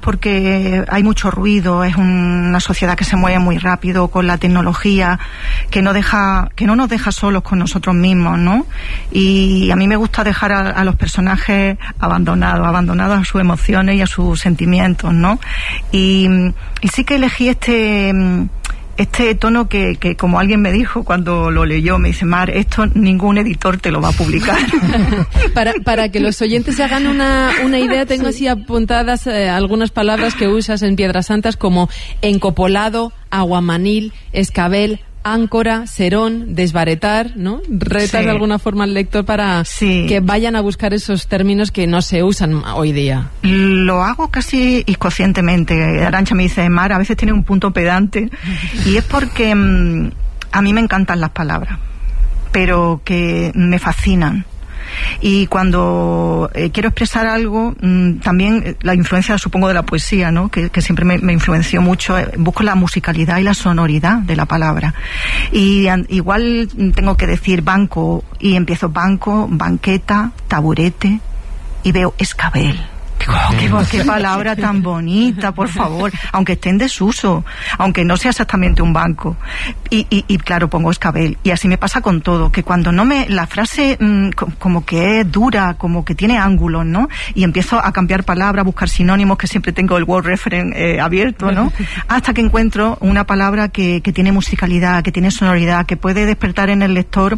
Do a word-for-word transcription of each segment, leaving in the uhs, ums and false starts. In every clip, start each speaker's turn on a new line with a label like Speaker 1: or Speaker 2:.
Speaker 1: porque hay mucho ruido, es una sociedad que se mueve muy rápido con la tecnología, que no deja, que no nos deja solos con nosotros mismos, ¿no? Y a mí me gusta dejar a, a los personajes abandonados, abandonados a sus emociones y a sus sentimientos, ¿no? Y, y sí que elegí este este tono que, que, como alguien me dijo cuando lo leyó, me dice: Mar, esto ningún editor te lo va a publicar.
Speaker 2: para, para que los oyentes se hagan una, una idea, tengo así apuntadas eh, algunas palabras que usas en Piedras Santas, como encopolado, aguamanil, escabel, áncora, serón, desbaretar, ¿no? Retas sí. de alguna forma al lector para sí. que vayan a buscar esos términos que no se usan hoy día.
Speaker 1: Lo hago casi inconscientemente. Arantxa me dice: Mar, a veces tiene un punto pedante, y es porque mmm, a mí me encantan las palabras, pero que me fascinan. Y cuando eh, quiero expresar algo, mmm, también eh, la influencia, supongo, de la poesía, ¿no? Que, que siempre me, me influenció mucho. Eh, busco la musicalidad y la sonoridad de la palabra. Y an, igual tengo que decir banco, y empiezo banco, banqueta, taburete, y veo escabel. Digo, oh, qué, qué palabra tan bonita, por favor, aunque esté en desuso, aunque no sea exactamente un banco. Y, y, y claro, pongo escabel. Y así me pasa con todo, que cuando no me, la frase mmm, como que es dura, como que tiene ángulos, ¿no? Y empiezo a cambiar palabras, a buscar sinónimos, que siempre tengo el Word Reference eh, abierto, ¿no? Hasta que encuentro una palabra que, que tiene musicalidad, que tiene sonoridad, que puede despertar en el lector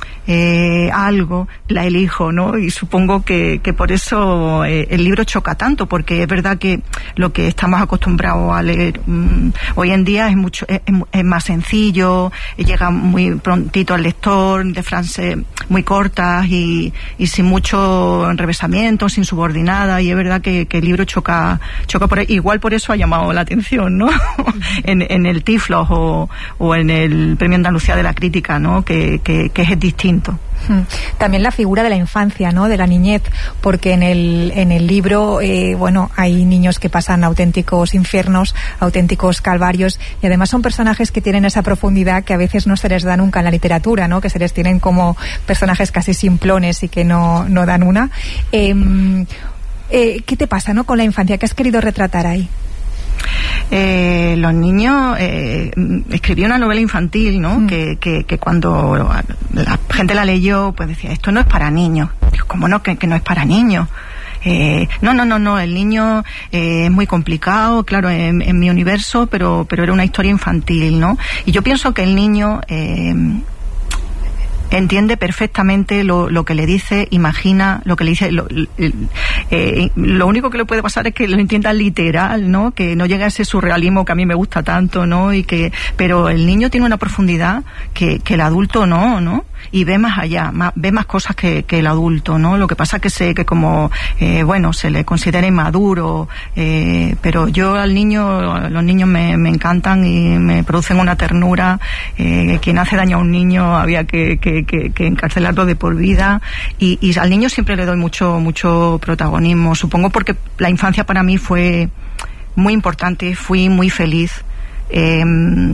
Speaker 1: Eh, algo, la elijo, ¿no? Y supongo que, que por eso eh, el libro choca tanto, porque es verdad que lo que estamos acostumbrados a leer mmm, hoy en día es mucho es, es más sencillo, llega muy prontito al lector, de frases muy cortas y, y sin mucho enrevesamiento, sin subordinada, y es verdad que, que el libro choca choca por ahí. Igual por eso ha llamado la atención, ¿no? en, en el Tiflos o, o en el Premio Andalucía de la Crítica, ¿no? Que, que, que es distinto.
Speaker 3: También la figura de la infancia, ¿no? De la niñez, porque en el en el libro, eh, bueno, hay niños que pasan auténticos infiernos, auténticos calvarios, y además son personajes que tienen esa profundidad que a veces no se les da nunca en la literatura, ¿no? Que se les tienen como personajes casi simplones y que no, no dan una. Eh, eh, ¿Qué te pasa, no, con la infancia? ¿Qué has querido retratar ahí?
Speaker 1: Eh, los niños, eh, escribí una novela infantil, ¿no? Mm. Que, que, que cuando la gente la leyó, pues decía: esto no es para niños. Digo, ¿cómo no? Que, que no es para niños. Eh, no, no, no, no, el niño eh, es muy complicado, claro, en, en mi universo, pero, pero era una historia infantil, ¿no? Y yo pienso que el niño eh, entiende perfectamente lo, lo que le dice, imagina lo que le dice. Lo, eh, lo único que le puede pasar es que lo entienda literal, ¿no? Que no llegue a ese surrealismo que a mí me gusta tanto, ¿no? Y que, pero el niño tiene una profundidad que, que el adulto no, ¿no? Y ve más allá, más, ve más cosas que, que el adulto, ¿no? Lo que pasa es que sé que como, eh, bueno, se le considera inmaduro, eh, pero yo al niño, los niños me, me encantan y me producen una ternura. Eh, quien hace daño a un niño había que, que, que, que encarcelarlo de por vida, y, y al niño siempre le doy mucho, mucho protagonismo, supongo porque la infancia para mí fue muy importante, fui muy feliz. Eh,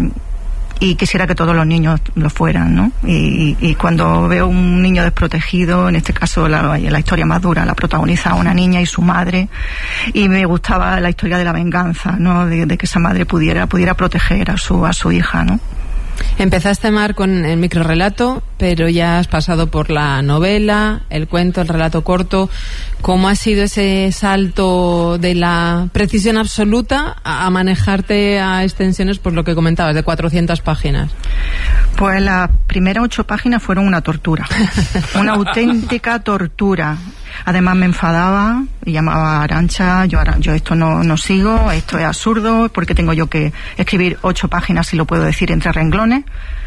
Speaker 1: Y quisiera que todos los niños lo fueran, ¿no? Y, y cuando veo un niño desprotegido, en este caso la, la historia más dura la protagoniza una niña y su madre, y me gustaba la historia de la venganza, ¿no? De, de que esa madre pudiera pudiera proteger a su a su hija, ¿no?
Speaker 2: Empezaste, Mar, con el microrrelato, pero ya has pasado por la novela, el cuento, el relato corto. ¿Cómo ha sido ese salto de la precisión absoluta a manejarte a extensiones, pues lo que comentabas, de cuatrocientas páginas?
Speaker 1: Pues las primeras ocho páginas fueron una tortura, una auténtica tortura. Además me enfadaba y llamaba a Arantxa: yo, yo esto no, no sigo, esto es absurdo, porque tengo yo que escribir ocho páginas, si lo puedo decir, entre renglones.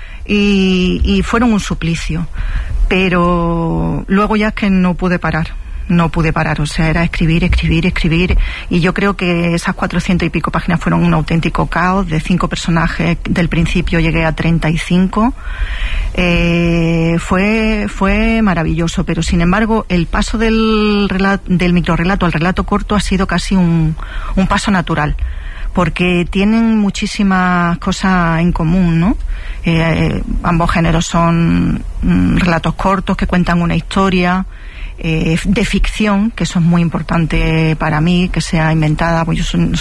Speaker 1: Y, y fueron un suplicio, pero luego ya es que no pude parar. No pude parar, o sea, era escribir, escribir, escribir, y yo creo que esas cuatrocientas y pico páginas fueron un auténtico caos. De cinco personajes del principio llegué a treinta y cinco. Eh, fue fue maravilloso, pero sin embargo el paso del relato, del microrrelato al relato corto ha sido casi un, un paso natural, porque tienen muchísimas cosas en común, ¿no? Eh, ambos géneros son mm, relatos cortos que cuentan una historia eh, de ficción, que eso es muy importante para mí, que sea inventada, pues yo soy,